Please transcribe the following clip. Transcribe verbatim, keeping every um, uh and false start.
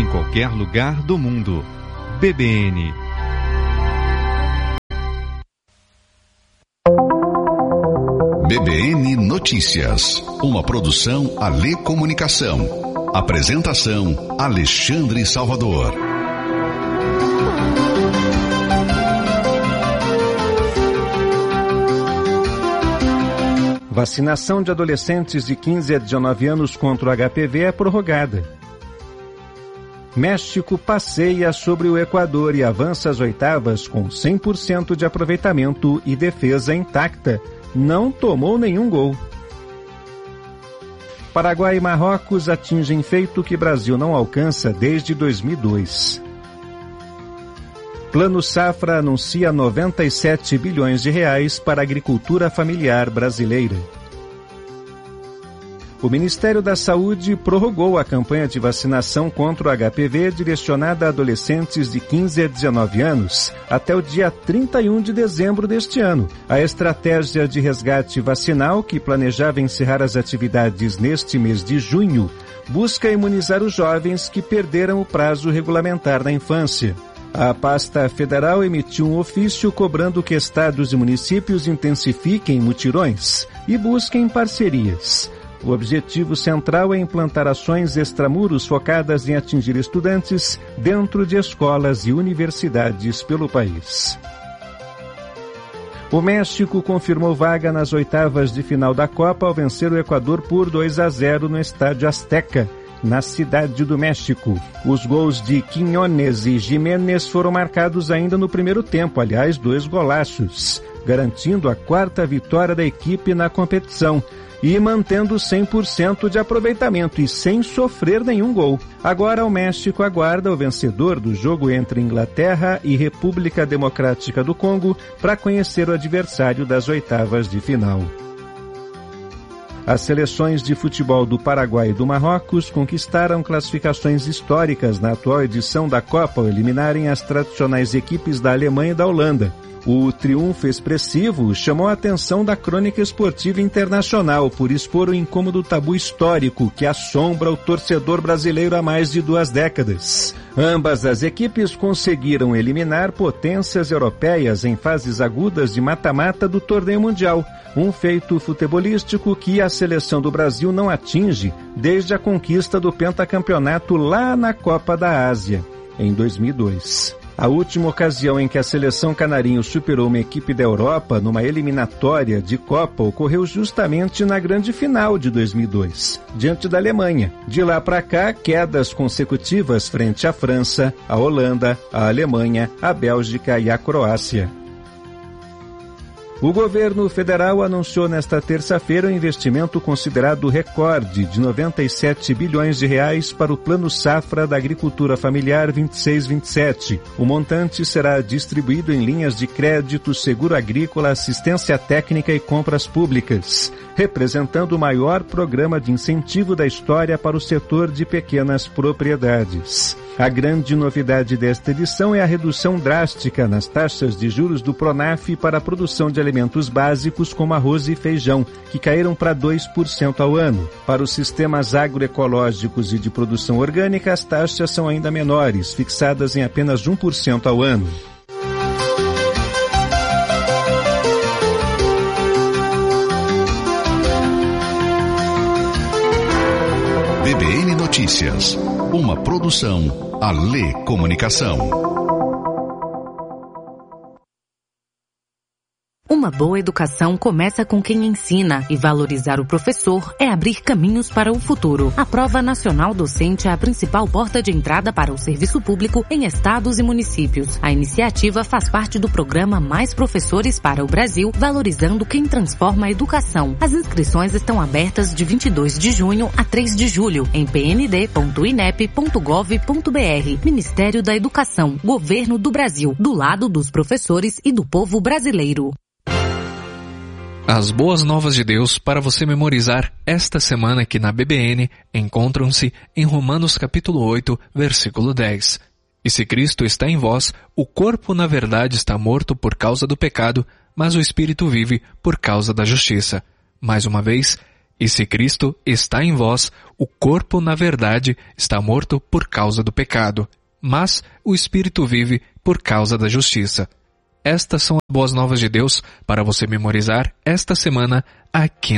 qualquer lugar do mundo. B B N. B B N Notícias, uma produção Alê Comunicação. Apresentação Alexandre Salvador. Vacinação de adolescentes de quinze a dezenove anos contra o H P V é prorrogada. México passeia sobre o Equador e avança às oitavas com cem por cento de aproveitamento e defesa intacta. Não tomou nenhum gol. Paraguai e Marrocos atingem feito que Brasil não alcança desde dois mil e dois. Plano Safra anuncia noventa e sete bilhões de reais para a agricultura familiar brasileira. O Ministério da Saúde prorrogou a campanha de vacinação contra o H P V direcionada a adolescentes de quinze a dezenove anos até o dia trinta e um de dezembro deste ano. A estratégia de resgate vacinal, que planejava encerrar as atividades neste mês de junho, busca imunizar os jovens que perderam o prazo regulamentar na infância. A pasta federal emitiu um ofício cobrando que estados e municípios intensifiquem mutirões e busquem parcerias. O objetivo central é implantar ações extramuros focadas em atingir estudantes dentro de escolas e universidades pelo país. O México confirmou vaga nas oitavas de final da Copa ao vencer o Equador por dois a zero no Estádio Azteca, na Cidade do México. Os gols de Quiñones e Jiménez foram marcados ainda no primeiro tempo, aliás, dois golaços, garantindo a quarta vitória da equipe na competição e mantendo cem por cento de aproveitamento e sem sofrer nenhum gol. Agora o México aguarda o vencedor do jogo entre Inglaterra e República Democrática do Congo para conhecer o adversário das oitavas de final. As seleções de futebol do Paraguai e do Marrocos conquistaram classificações históricas na atual edição da Copa ao eliminarem as tradicionais equipes da Alemanha e da Holanda. O triunfo expressivo chamou a atenção da crônica esportiva internacional por expor o incômodo tabu histórico que assombra o torcedor brasileiro há mais de duas décadas. Ambas as equipes conseguiram eliminar potências europeias em fases agudas de mata-mata do torneio mundial, um feito futebolístico que a seleção do Brasil não atinge desde a conquista do pentacampeonato lá na Copa da Ásia, em dois mil e dois. A última ocasião em que a seleção canarinho superou uma equipe da Europa numa eliminatória de Copa ocorreu justamente na grande final de dois mil e dois, diante da Alemanha. De lá para cá, quedas consecutivas frente à França, à Holanda, à Alemanha, à Bélgica e à Croácia. O governo federal anunciou nesta terça-feira um investimento considerado recorde de noventa e sete bilhões de reais para o Plano Safra da Agricultura Familiar vinte e seis vinte e sete. O montante será distribuído em linhas de crédito, seguro agrícola, assistência técnica e compras públicas, representando o maior programa de incentivo da história para o setor de pequenas propriedades. A grande novidade desta edição é a redução drástica nas taxas de juros do Pronaf para a produção de alimentos básicos como arroz e feijão, que caíram para dois por cento ao ano. Para os sistemas agroecológicos e de produção orgânica, as taxas são ainda menores, fixadas em apenas um por cento ao ano. B B N Notícias, uma produção Alê Comunicação. Uma boa educação começa com quem ensina, e valorizar o professor é abrir caminhos para o futuro. A Prova Nacional Docente é a principal porta de entrada para o serviço público em estados e municípios. A iniciativa faz parte do programa Mais Professores para o Brasil, valorizando quem transforma a educação. As inscrições estão abertas de vinte e dois de junho a três de julho em p n d ponto i n e p ponto gov ponto b r. Ministério da Educação, Governo do Brasil, do lado dos professores e do povo brasileiro. As boas novas de Deus para você memorizar esta semana aqui na B B N encontram-se em Romanos capítulo oito, versículo dez. E se Cristo está em vós, o corpo na verdade está morto por causa do pecado, mas o espírito vive por causa da justiça. Mais uma vez, E se Cristo está em vós, o corpo, na verdade, está morto por causa do pecado, mas o espírito vive por causa da justiça. Estas são as boas novas de Deus para você memorizar esta semana aqui